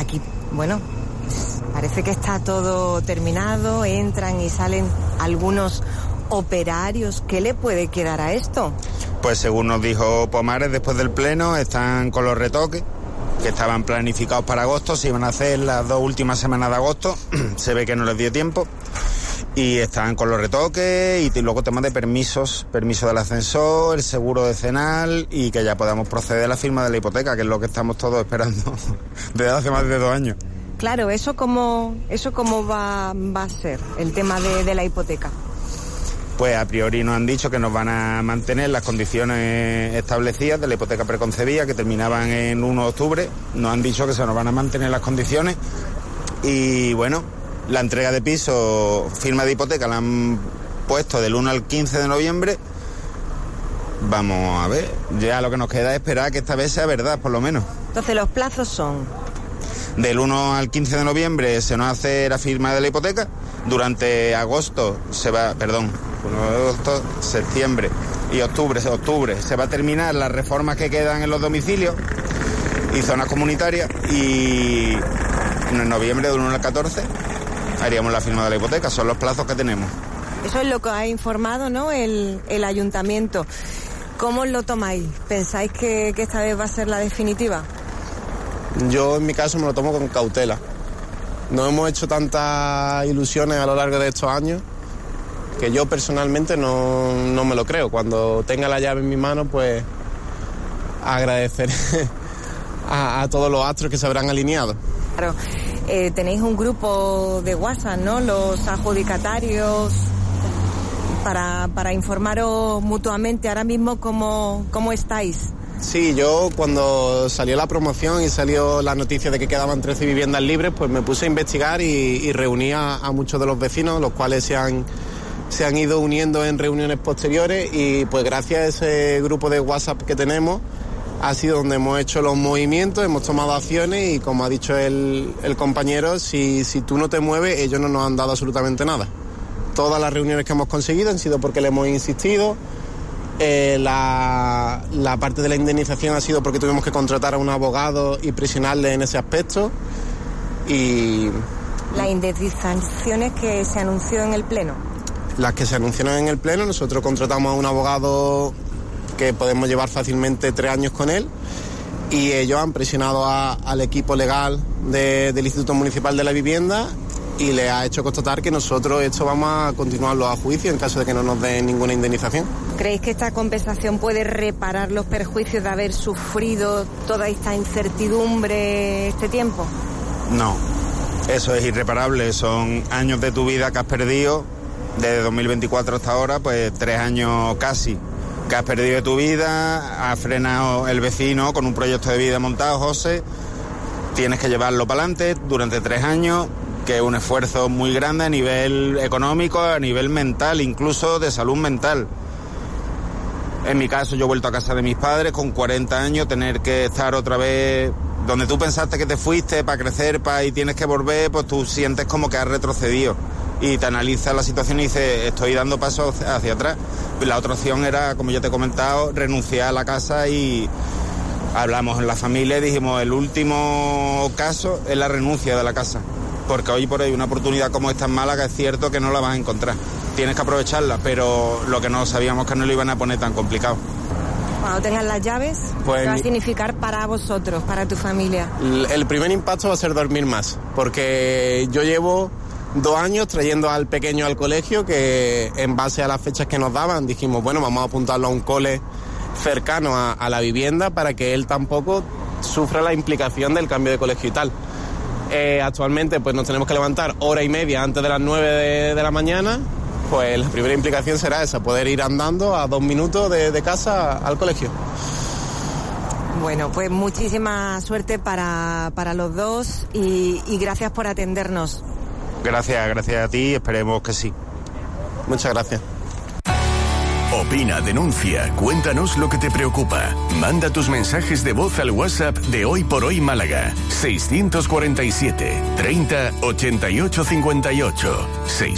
aquí, bueno, parece que está todo terminado, entran y salen algunos operarios. ¿Qué le puede quedar a esto? Pues según nos dijo Pomares después del pleno, están con los retoques que estaban planificados para agosto, se iban a hacer las 2 últimas semanas de agosto, se ve que no les dio tiempo, y están con los retoques y luego temas de permiso del ascensor, el seguro decenal y que ya podamos proceder a la firma de la hipoteca, que es lo que estamos todos esperando desde hace más de 2 años. Claro, ¿eso cómo va a ser el tema de la hipoteca? Pues a priori nos han dicho que nos van a mantener las condiciones establecidas de la hipoteca preconcebida que terminaban en 1 de octubre. Nos han dicho que se nos van a mantener las condiciones y bueno, la entrega de piso, firma de hipoteca la han puesto del 1 al 15 de noviembre. Vamos a ver, ya lo que nos queda es esperar que esta vez sea verdad, por lo menos. Entonces los plazos son... Del 1 al 15 de noviembre se nos hace la firma de la hipoteca. Durante agosto septiembre y octubre se va a terminar las reformas que quedan en los domicilios y zonas comunitarias, y en noviembre del 1 al 14 haríamos la firma de la hipoteca. Son los plazos que tenemos. Eso es lo que ha informado, ¿no?, el ayuntamiento. ¿Cómo lo tomáis? ¿Pensáis que esta vez va a ser la definitiva? Yo en mi caso me lo tomo con cautela. No hemos hecho tantas ilusiones a lo largo de estos años que yo personalmente no me lo creo. Cuando tenga la llave en mi mano, pues agradecer a todos los astros que se habrán alineado. Claro, tenéis un grupo de WhatsApp, ¿no?, los adjudicatarios, para informaros mutuamente. Ahora mismo, ¿cómo estáis? Sí, yo cuando salió la promoción y salió la noticia de que quedaban 13 viviendas libres, pues me puse a investigar y reuní a muchos de los vecinos, los cuales se han ido uniendo en reuniones posteriores, y pues gracias a ese grupo de WhatsApp que tenemos ha sido donde hemos hecho los movimientos, hemos tomado acciones, y como ha dicho el compañero, si tú no te mueves, ellos no nos han dado absolutamente nada. Todas las reuniones que hemos conseguido han sido porque le hemos insistido. La parte de la indemnización ha sido porque tuvimos que contratar a un abogado y presionarle en ese aspecto. Y las indemnizaciones que se anunció en el pleno. Las que se anunciaron en el pleno, nosotros contratamos a un abogado que podemos llevar fácilmente 3 años con él, y ellos han presionado al equipo legal del Instituto Municipal de la Vivienda, y le ha hecho constatar que nosotros esto vamos a continuarlo a juicio en caso de que no nos den ninguna indemnización. ¿Creéis que esta compensación puede reparar los perjuicios de haber sufrido toda esta incertidumbre este tiempo? No, eso es irreparable. Son años de tu vida que has perdido, desde 2024 hasta ahora, pues 3 años casi que has perdido de tu vida. Ha frenado el vecino con un proyecto de vida montado, José. Tienes que llevarlo para adelante durante 3 años, que es un esfuerzo muy grande a nivel económico, a nivel mental, incluso de salud mental. En mi caso, yo he vuelto a casa de mis padres con 40 años, tener que estar otra vez donde tú pensaste que te fuiste para crecer, y tienes que volver, pues tú sientes como que has retrocedido, y te analizas la situación y dices, estoy dando pasos hacia atrás. La otra opción era, como ya te he comentado, renunciar a la casa, y hablamos en la familia y dijimos, el último caso es la renuncia de la casa. Porque hoy por hoy una oportunidad como esta en Málaga es cierto que no la vas a encontrar. Tienes que aprovecharla, pero lo que no sabíamos que no lo iban a poner tan complicado. Cuando tengas las llaves, pues, ¿qué va a significar para vosotros, para tu familia? El primer impacto va a ser dormir más, porque yo llevo 2 años trayendo al pequeño al colegio, que en base a las fechas que nos daban dijimos, bueno, vamos a apuntarlo a un cole cercano a la vivienda para que él tampoco sufra la implicación del cambio de colegio y tal. Actualmente pues nos tenemos que levantar 1:30 antes de las 9 de la mañana. Pues la primera implicación será esa, poder ir andando a 2 minutos de casa al colegio. Bueno, pues muchísima suerte para los dos, y gracias por atendernos. Gracias a ti, esperemos que sí. Muchas gracias. Opina, denuncia, cuéntanos lo que te preocupa. Manda tus mensajes de voz al WhatsApp de Hoy por Hoy Málaga. 647 30 88 58.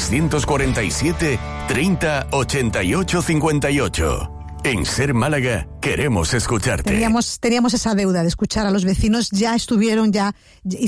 647 30 88 58. En Ser Málaga queremos escucharte. Teníamos esa deuda de escuchar a los vecinos. Ya estuvieron,